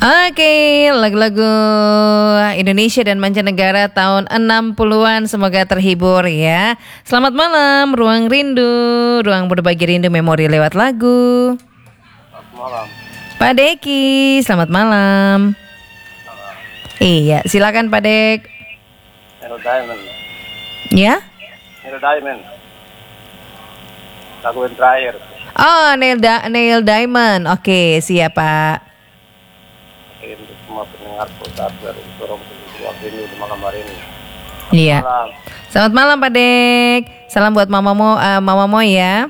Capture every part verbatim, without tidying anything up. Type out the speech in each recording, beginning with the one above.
Oke, lagu-lagu Indonesia dan mancanegara tahun enam puluhan semoga terhibur ya. Selamat malam, Ruang Rindu, ruang berbagi rindu memori lewat lagu. Selamat malam. Pak Deki, selamat malam. Iya, silakan Pak Dek. Neil Diamond. Ya? Neil Diamond. Lagu yang terakhir. Oh, Neil, da- Neil Diamond. Oke, siap Pak. Oke, untuk semua pendengar podcast dari Sorong Ruang Rindu di malam hari ini. Iya. Malam. Selamat malam Pak Dek. Salam buat Mamamu, uh, Mamamu ya.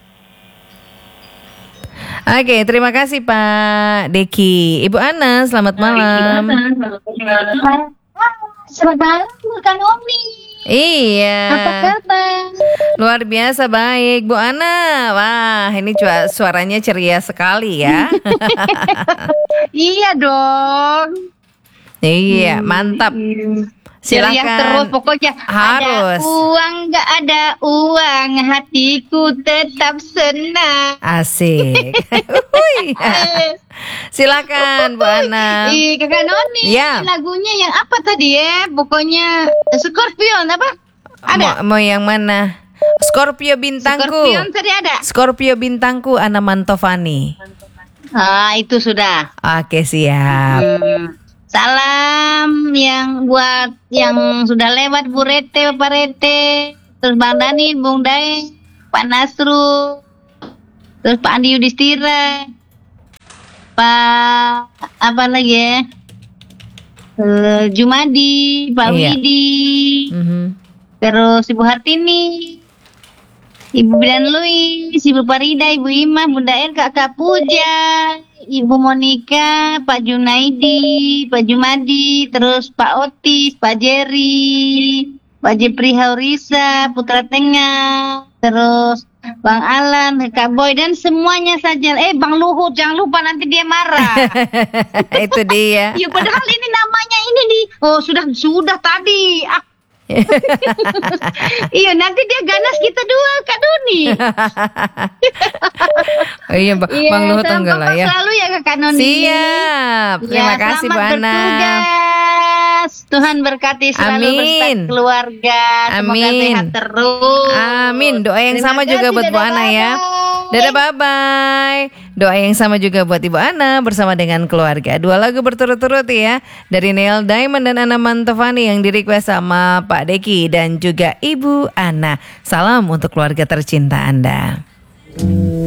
Oke, terima kasih Pak Deki. Ibu Ana, selamat malam. Selamat malam, bukan Omi. Iya. Apa kabar? Luar biasa baik, Bu Ana. Wah, ini cua- suaranya ceria sekali ya. Iya dong. Iya, mantap. Ceria terus Silakan. pokoknya. Harus. Ada uang nggak ada uang, hatiku tetap senang. Asik. Hui. Silakan Bu Ana. Ih, Kakak Noni, Ya. lagunya yang apa tadi ya? Pokoknya Scorpion apa? Ada. Mau, mau yang mana? Scorpio bintangku. Scorpion tadi ada. Scorpio bintangku Ana Mantovani. Ah, itu sudah. Oke, siap. Hmm. Salam yang buat yang sudah lewat Bu Rete, Pak Rete, terus Bang Dani, Bung Dae, Pak Nasru, terus Pak Andi Yudhistira, Pak apa lagi ya? Eh, Jumadi, Pak Iya. Widi, Mhm. terus Ibu Hartini, Ibu Bidan Louis, Ibu Parida, Ibu Ima, Bunda El, Kakak Puja, Ibu Monika, Pak Junaidi, Pak Jumadi, terus Pak Otis, Pak Jerry, Pak Jepri Haurisa, Putra Tengah, terus Bang Alan, Kak Boy, dan semuanya saja. Eh, Bang Luhut, jangan lupa nanti dia marah. Itu dia. Ya, padahal ini namanya ini nih. Oh, sudah sudah tadi. Ah, iya, nanti dia ganas kita dua, Kak Doni. Oh iya, Ba- Iya, Bang Luhut salam enggak lah kompak ya. selalu ya Kak Noni. Siap. Terima Ya, kasih Bu selamat Ana. bertugas. Tuhan berkati selalu Amin. beserta keluarga. Semoga Amin. sehat terus. Amin. Doa yang Terima sama juga kasih, buat Bu dadah, Ana ya. bye-bye. Dadah bye-bye. Doa yang sama juga buat Ibu Ana bersama dengan keluarga. Dua lagu berturut-turut ya. Dari Neil Diamond dan Ana Mantovani yang di-request sama Pak Deki dan juga Ibu Ana. Salam untuk keluarga tercinta Anda.